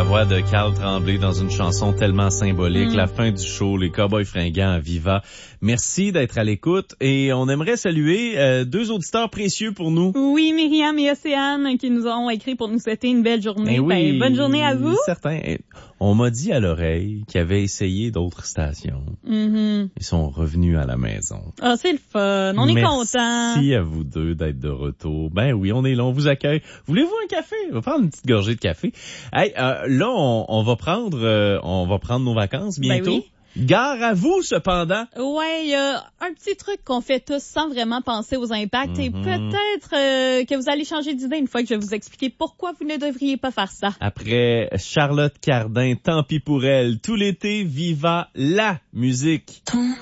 voix de Carl Tremblay dans une chanson tellement symbolique. La fin du show, les Cowboys fringants à Viva. Merci d'être à l'écoute et on aimerait saluer deux auditeurs précieux pour nous. Oui, Myriam et Océane qui nous ont écrit pour nous souhaiter une belle journée. Oui, bonne journée à vous. Certain. On m'a dit à l'oreille qu'ils avaient essayé d'autres stations. Ils sont revenus à la maison. Ah, c'est le fun. On est contents. Merci à vous deux d'être de retour. Ben oui, on est là, on vous accueille. Voulez-vous un café? On va prendre une petite gorgée de café. Hey, là, on va prendre nos vacances bientôt. Ben oui. Gare à vous, cependant. Ouais, il y a un petit truc qu'on fait tous sans vraiment penser aux impacts et peut-être que vous allez changer d'idée une fois que je vais vous expliquer pourquoi vous ne devriez pas faire ça. Après Charlotte Cardin, tant pis pour elle, tout l'été, Viva la musique.